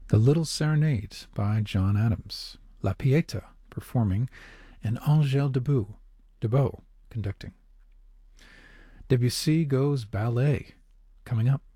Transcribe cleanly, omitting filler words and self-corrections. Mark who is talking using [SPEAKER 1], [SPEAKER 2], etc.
[SPEAKER 1] The Little Serenade by John Adams. La Pieta performing, and Angèle Debaux conducting. Debussy Goes Ballet coming up.